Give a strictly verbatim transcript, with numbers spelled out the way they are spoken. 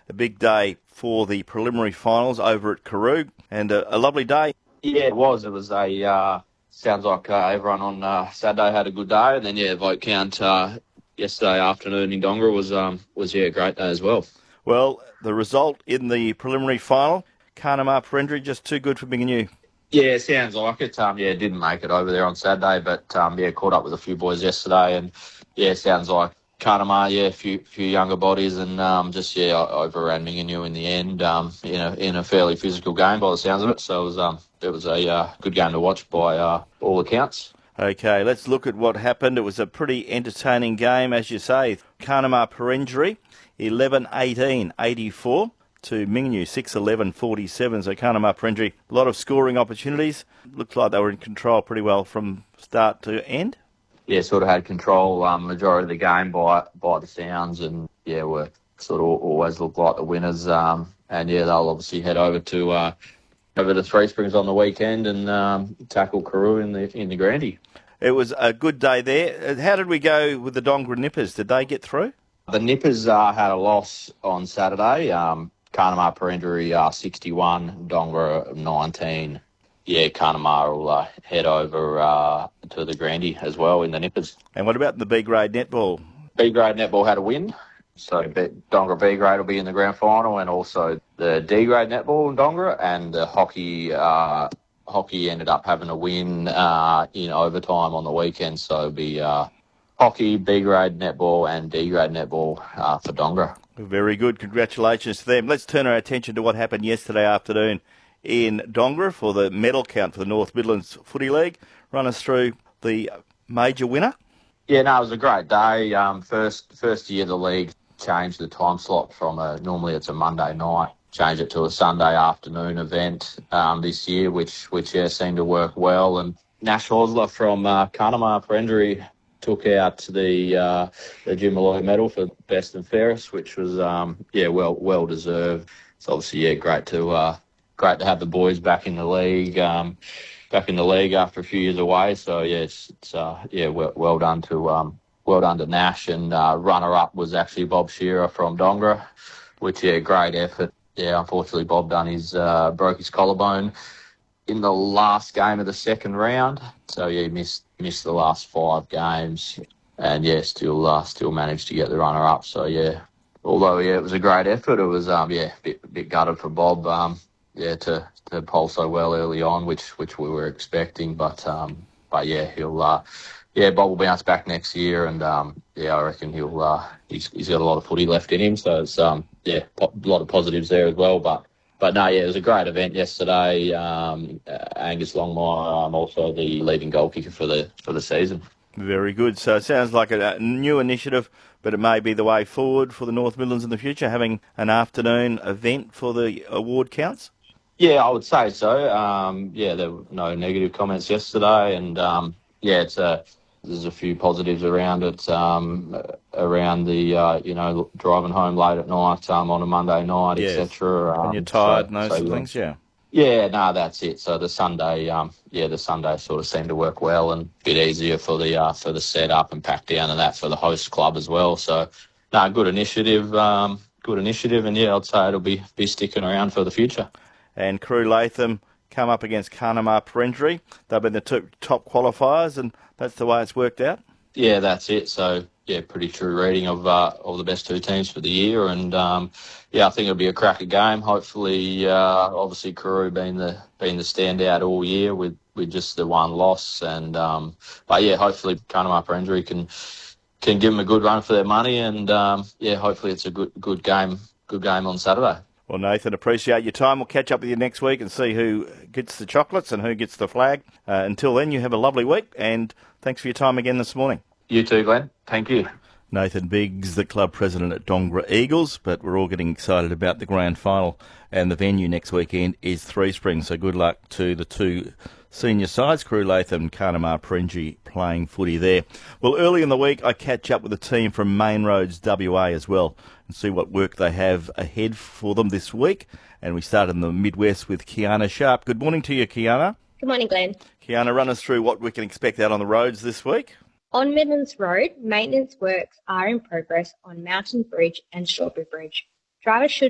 a big day for the preliminary finals over at Karoo, and a, a lovely day. Yeah, it was. It was a, uh, sounds like uh, everyone on uh, Saturday had a good day, and then, yeah, vote count uh, yesterday afternoon in Dongra was, um, was yeah, a great day as well. Well, the result in the preliminary final, Carnamah Perendry, just too good for Mingenew. Yeah, sounds like it. Um, yeah, didn't make it over there on Saturday, but um, yeah, caught up with a few boys yesterday, and yeah, sounds like Carnamah, yeah, a few few younger bodies, and um, just yeah, overran Mingenew in the end, um, in a in a fairly physical game by the sounds of it. So it was um, it was a uh, good game to watch by uh, all accounts. Okay, let's look at what happened. It was a pretty entertaining game, as you say. Carnamah Perendry, eleven eighteen eighty-four. To Mingenew, six eleven forty-seven. So Carnamah Perendry, a lot of scoring opportunities. Looks like they were in control pretty well from start to end. Yeah, sort of had control um, majority of the game by by the sounds, and yeah, were sort of always looked like the winners. Um, and yeah, they'll obviously head over to uh, over to Three Springs on the weekend and um, tackle Karoo in the in the Grandy. It was a good day there. How did we go with the Dongra Nippers? Did they get through? The Nippers uh, had a loss on Saturday. Um, Carnamah Perendry uh, sixty-one, Dongra nineteen. Yeah, Carnamah will uh, head over uh, to the Grandy as well in the Nippers. And what about the B-grade netball? B-grade netball had a win. So B- Dongra B-grade will be in the grand final, and also the D-grade netball in Dongra, and the hockey uh, hockey ended up having a win uh, in overtime on the weekend. So it'll be uh, hockey, B-grade netball and D-grade netball uh, for Dongra. Very good. Congratulations to them. Let's turn our attention to what happened yesterday afternoon in Dongra for the medal count for the North Midlands Footy League. Run us through the major winner. Yeah, no, it was a great day. Um, first first year the league changed the time slot from a, normally it's a Monday night, changed it to a Sunday afternoon event um, this year, which, which yeah, seemed to work well. And Nash Hosler from uh, Carnamah Perendry took out the uh, the Jim Malloy medal for best and fairest, which was um, yeah well well deserved. It's obviously yeah great to uh, great to have the boys back in the league, um, back in the league after a few years away. So yeah, it's, it's uh, yeah well, well done to um, well done to Nash, and uh, runner up was actually Bob Shearer from Dongra, which yeah great effort. Yeah, unfortunately Bob done his uh, broke his collarbone in the last game of the second round. So yeah, he missed missed the last five games, and yeah, still uh, still managed to get the runner up. So yeah, although yeah, it was a great effort, it was um yeah a bit, bit gutted for Bob um yeah to to poll so well early on, which which we were expecting. But um but yeah, he'll uh yeah Bob will bounce back next year, and um yeah I reckon he'll uh he's he's got a lot of footy left in him. So it's um yeah a lot of positives there as well. But. But no, yeah, it was a great event yesterday. Um, uh, Angus Longmire, um, also the leading goal kicker for the for the season. Very good. So it sounds like a, a new initiative, but it may be the way forward for the North Midlands in the future, having an afternoon event for the award counts. Yeah, I would say so. Um, yeah, there were no negative comments yesterday, and um, yeah, it's a. There's a few positives around it, um, around the, uh, you know, driving home late at night um, on a Monday night, yes. et cetera. Um, and you're tired so, and those so, sort of things, yeah. Yeah, no, that's it. So the Sunday, um, yeah, the Sunday sort of seemed to work well, and a bit easier for the uh, for the setup and pack down and that for the host club as well. So, no, good initiative, um, good initiative, and yeah, I'd say it'll be be sticking around for the future. And Karoo Latham come up against Carnamah Perendry. They've been the two top qualifiers, and that's the way it's worked out. Yeah, that's it. So yeah, pretty true reading of uh, of the best two teams for the year, and um, yeah, I think it'll be a cracker game. Hopefully, uh, obviously Karoo being the being the standout all year with, with just the one loss, and um, but yeah, hopefully Carnamah Perendry can can give them a good run for their money, and um, yeah, hopefully it's a good good game good game on Saturday. Well, Nathan, appreciate your time. We'll catch up with you next week and see who gets the chocolates and who gets the flag. Uh, until then, you have a lovely week, and thanks for your time again this morning. You too, Glenn. Thank you. Nathan Biggs, the club president at Dongra Eagles, but we're all getting excited about the grand final, and the venue next weekend is Three Springs, so good luck to the two senior sides, Karoo Latham and Carnamah Perendry, playing footy there. Well, early in the week, I catch up with a team from Main Roads W A as well and see what work they have ahead for them this week. And we start in the Midwest with Kiana Sharp. Good morning to you, Kiana. Good morning, Glenn. Kiana, run us through what we can expect out on the roads this week. On Midlands Road, maintenance works are in progress on Mountain Bridge and Strawberry Bridge. Drivers should